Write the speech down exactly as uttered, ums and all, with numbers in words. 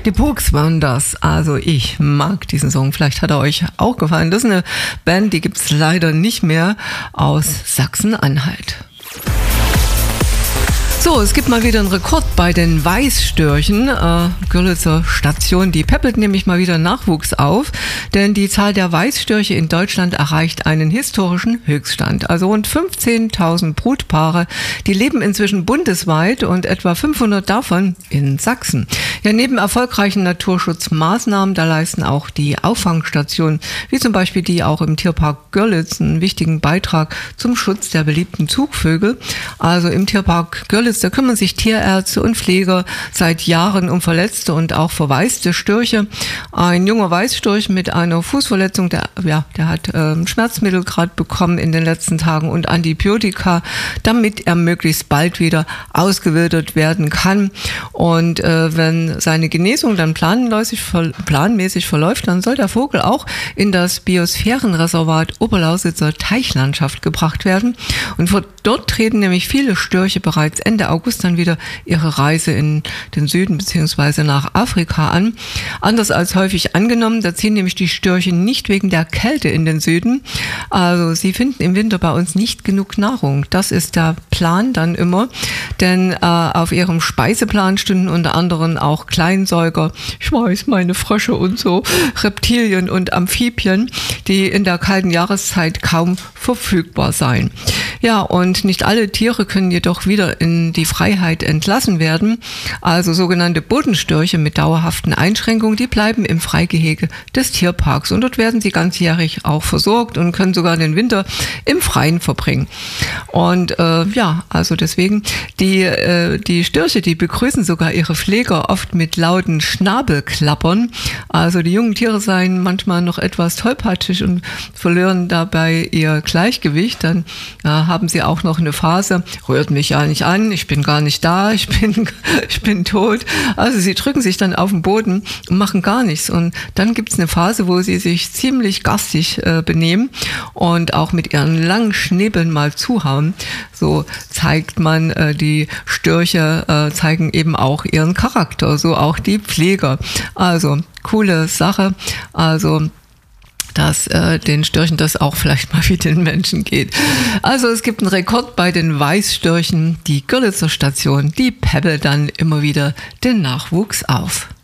Die Pooks waren das. Also ich mag diesen Song. Vielleicht hat er euch auch gefallen. Das ist eine Band, die gibt es leider nicht mehr, aus Sachsen-Anhalt. So, es gibt mal wieder einen Rekord bei den Weißstörchen. Äh, Görlitzer Station, die peppelt nämlich mal wieder Nachwuchs auf, denn die Zahl der Weißstörche in Deutschland erreicht einen historischen Höchststand. Also rund fünfzehntausend Brutpaare, die leben inzwischen bundesweit und etwa fünfhundert davon in Sachsen. Ja, neben erfolgreichen Naturschutzmaßnahmen, da leisten auch die Auffangstationen, wie zum Beispiel die auch im Tierpark Görlitz, einen wichtigen Beitrag zum Schutz der beliebten Zugvögel. Also im Tierpark Görlitz, da kümmern sich Tierärzte und Pfleger seit Jahren um verletzte und auch verwaiste Störche. Ein junger Weißstorch mit einer Fußverletzung, der, ja, der hat ähm, Schmerzmittel gerade bekommen in den letzten Tagen und Antibiotika, damit er möglichst bald wieder ausgewildert werden kann. Und äh, wenn seine Genesung dann planmäßig, planmäßig verläuft, dann soll der Vogel auch in das Biosphärenreservat Oberlausitzer Teichlandschaft gebracht werden. Und von dort treten nämlich viele Störche bereits Ende August dann wieder ihre Reise in den Süden bzw. nach Afrika an. Anders als häufig angenommen, da ziehen nämlich die Störche nicht wegen der Kälte in den Süden. Also sie finden im Winter bei uns nicht genug Nahrung. Das ist der Plan dann immer, denn äh, auf ihrem Speiseplan stünden unter anderem auch Kleinsäuger, ich weiß, meine Frösche und so, Reptilien und Amphibien, die in der kalten Jahreszeit kaum verfügbar seien. Ja, und nicht alle Tiere können jedoch wieder in die Freiheit entlassen werden. Also sogenannte Bodenstörche mit dauerhaften Einschränkungen, die bleiben im Freigehege des Tierparks. Und dort werden sie ganzjährig auch versorgt und können sogar den Winter im Freien verbringen. Und äh, ja, also deswegen, die, äh, die Störche, die begrüßen sogar ihre Pfleger oft mit lauten Schnabelklappern. Also die jungen Tiere seien manchmal noch etwas tollpatschig und verlieren dabei ihr Gleichgewicht. Dann äh, haben sie auch noch eine Phase, rührt mich ja nicht an, ich bin gar nicht da, ich bin, ich bin tot. Also sie drücken sich dann auf den Boden und machen gar nichts. Und dann gibt es eine Phase, wo sie sich ziemlich garstig äh, benehmen und auch mit ihren langen Schnäbeln mal zuhauen. So zeigt man, äh, die Störche äh, zeigen eben auch ihren Charakter, so auch die Pfleger. Also coole Sache. Also dass äh, den Störchen das auch vielleicht mal wie den Menschen geht. Also es gibt einen Rekord bei den Weißstörchen. Die Görlitzer Station, die peppelt dann immer wieder den Nachwuchs auf.